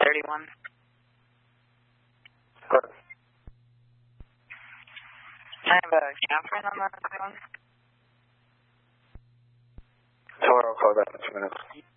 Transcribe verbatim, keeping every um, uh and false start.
thirty-one. Good. I have a Catherine on that phone. Tell her I'll call back in two minutes.